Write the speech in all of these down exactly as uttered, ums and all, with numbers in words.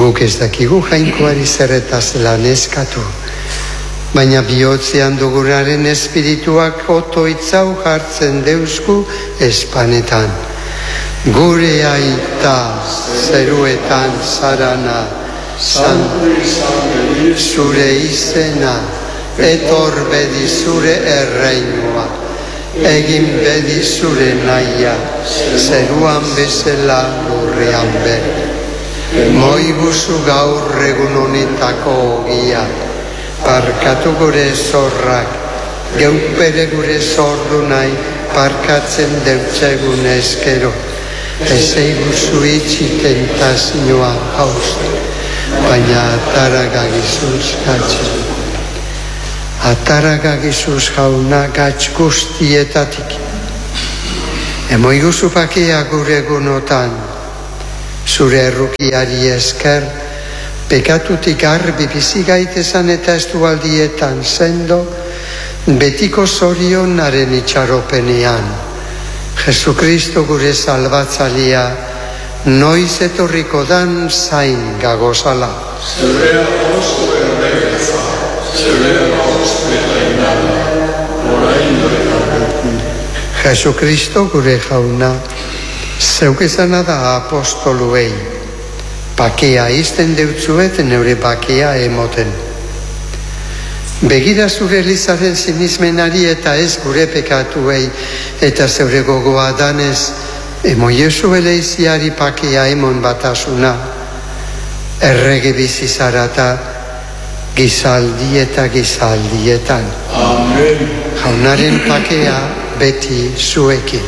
Guk ez dakigu jainkoari zerretaz lan eskatu, baina bihotzean dugunaren espirituak otoitzau jartzen deusku espanetan. Gure aita zeruetan zarana, santu zure izena, etor bedi zure erreinua, egin bedi zure naia, zeruan bezala lurrean bere. Moiguzu gaur egun honetako ogia, parkatu gure zorrak, geupere gure zordu nahi, parkatzen deutzegun eskero. Ez eiguzu itxi tentazioa haustu, baina ataragagizuz gatzen. Ataragagizuz jauna gatz guztietatik. Emoiguzu pakea gure egunotan, zure errukiari esker, pekatutik garbi bizi gaitezan eta estualdietan sendo, betiko zorionaren itxaropenean. Jesukristo gure salbatzailea, noiz etorriko dan zain gagozala. Zurea ostu erregeza, zurea ostu erreinada, oraindu eta beti. Jesukristo gure jauna, zeuk esana da apostoluei, bakea izten deutzuet neure bakea emoten. Begira zure Elizaren sinismenari eta ez gure pekatuei, eta zeure gogoa danez, emoiezu eleiziari bakea emon batasuna, errege bizizarata, gizaldi eta gizaldietan. Amen. Jaunaren bakea beti zuekin.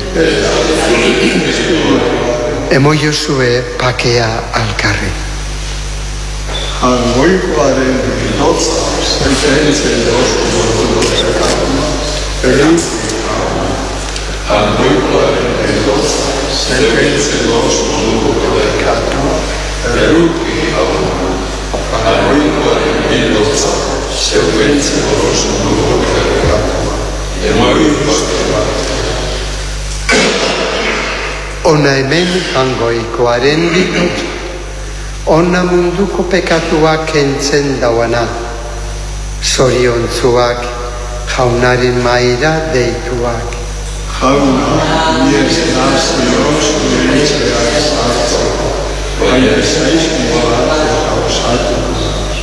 Emoiozue bakea alkarri. Jaungoikoaren bidotza, sententzen dozko pekatua, errukia. Jaungoikoaren bidotza, sententzen dozko pekatua, errukia. Jaungoikoaren bidotza, sententzen dozko pekatua, errukia. Ona hemen jaungoikoaren bidotza, ona munduko pekatuak kentzen dauana, zoriontzuak jaunaren maira deituak. Jauna, niez nazioz nireitzeak sartzeko, baina ez zaizkioa eta osatu